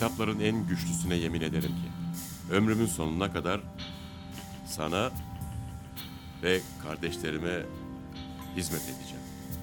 kitapların en güçlüsüne yemin ederim ki ömrümün sonuna kadar sana ve kardeşlerime hizmet edeceğim.